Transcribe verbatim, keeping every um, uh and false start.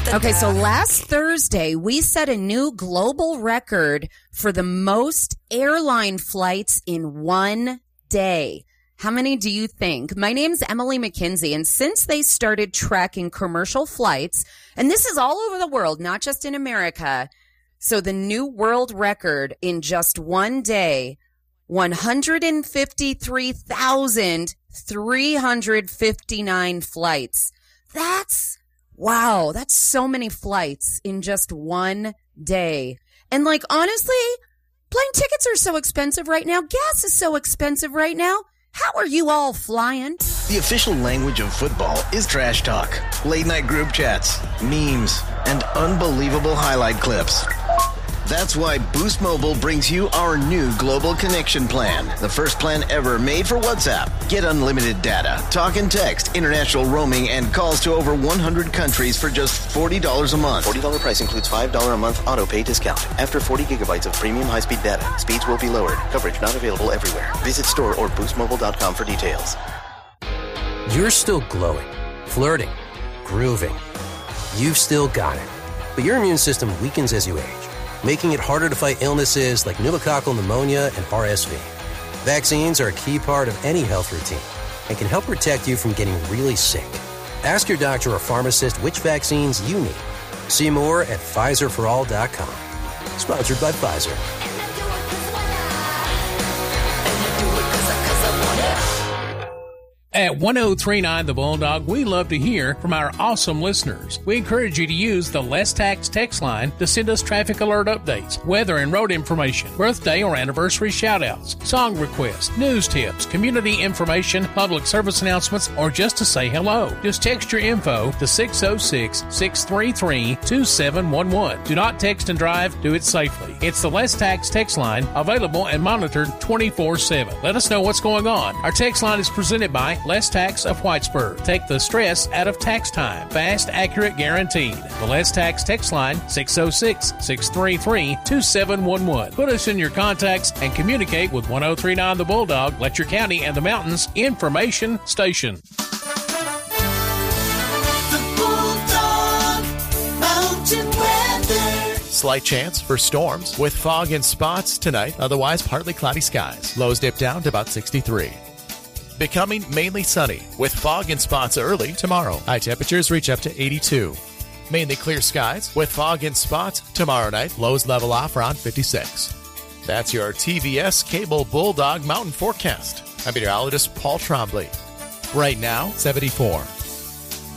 Okay, so last Thursday, we set a new global record for the most airline flights in one day. How many do you think? My name's Emily McKinsey, and since they started tracking commercial flights, and this is all over the world, not just in America, so the new world record in just one day, one hundred fifty-three thousand three hundred fifty-nine flights. That's, wow, that's so many flights in just one day. And like, honestly, plane tickets are so expensive right now. Gas is so expensive right now. How are you all flying? The official language of football is trash talk, late night group chats, memes, and unbelievable highlight clips. That's why Boost Mobile brings you our new global connection plan. The first plan ever made for WhatsApp. Get unlimited data, talk and text, international roaming, and calls to over one hundred countries for just forty dollars a month. forty dollars price includes five dollars a month auto pay discount. After forty gigabytes of premium high-speed data, speeds will be lowered. Coverage not available everywhere. Visit store or boost mobile dot com for details. You're still glowing, flirting, grooving. You've still got it. But your immune system weakens as you age, making it harder to fight illnesses like pneumococcal pneumonia and R S V. Vaccines are a key part of any health routine and can help protect you from getting really sick. Ask your doctor or pharmacist which vaccines you need. See more at Pfizer for all dot com. Sponsored by Pfizer. At one oh three point nine The Bulldog, we love to hear from our awesome listeners. We encourage you to use the Less Tax text line to send us traffic alert updates, weather and road information, birthday or anniversary shout-outs, song requests, news tips, community information, public service announcements, or just to say hello. Just text your info to six oh six, six three three, two seven one one. Do not text and drive. Do it safely. It's the Less Tax text line, available and monitored twenty-four seven. Let us know what's going on. Our text line is presented by Less Tax of Whitesburg. Take the stress out of tax time. Fast, accurate, guaranteed. The Less Tax text line, six oh six, six three three, two seven one one. Put us in your contacts and communicate with one oh three point nine The Bulldog, Letcher County and the Mountains Information Station. The Bulldog Mountain Weather. Slight chance for storms with fog and spots tonight, otherwise partly cloudy skies. Lows dip down to about sixty-three. Becoming mainly sunny with fog and spots early tomorrow. High temperatures reach up to eighty-two. Mainly clear skies with fog and spots tomorrow night. Lows level off around fifty-six. That's your T V S Cable Bulldog Mountain Forecast. I'm meteorologist Paul Trombley. Right now, seventy-four.